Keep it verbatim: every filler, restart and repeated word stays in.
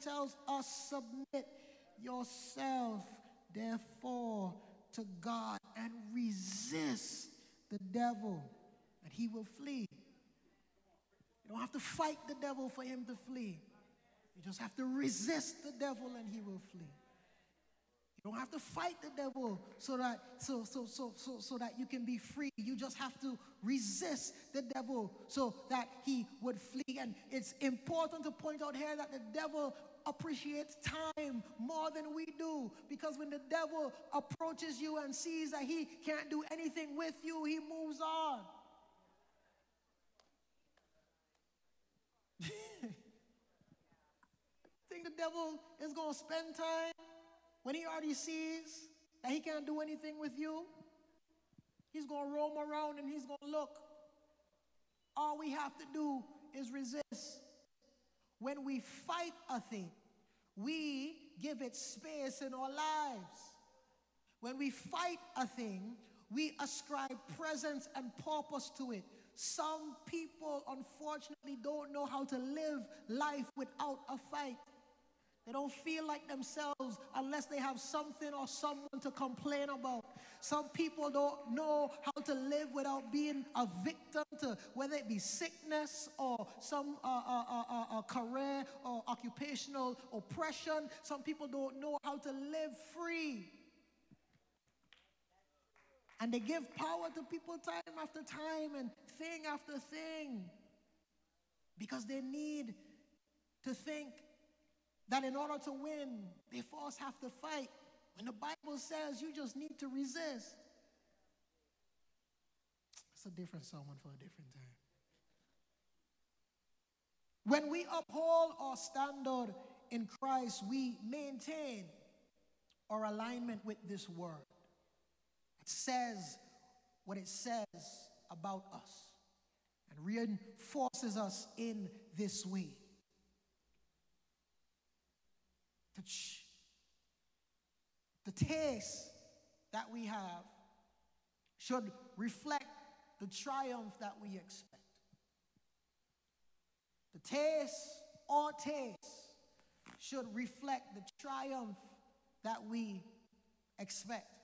tells us, submit yourself, therefore, to God and resist the devil, and he will flee. You don't have to fight the devil for him to flee. You just have to resist the devil and he will flee. You don't have to fight the devil so that so so so so so that you can be free. You just have to resist the devil so that he would flee. And it's important to point out here that the devil appreciates time more than we do, because when the devil approaches you and sees that he can't do anything with you, he moves on. Think the devil is going to spend time when he already sees that he can't do anything with you? He's going to roam around and he's going to look. All we have to do is resist. When we fight a thing, we give it space in our lives. When we fight a thing, we ascribe presence and purpose to it. Some people, unfortunately, don't know how to live life without a fight. They don't feel like themselves unless they have something or someone to complain about. Some people don't know how to live without being a victim to whether it be sickness or some uh, uh, uh, uh, uh, career or occupational oppression. Some people don't know how to live free. And they give power to people time after time and thing after thing, because they need to think that in order to win, they first have to fight. When the Bible says you just need to resist. It's a different sermon for a different time. When we uphold our standard in Christ, we maintain our alignment with this word. It says what it says about us and reinforces us in this way. The, ch- the taste that we have should reflect the triumph that we expect. The taste or taste should reflect the triumph that we expect.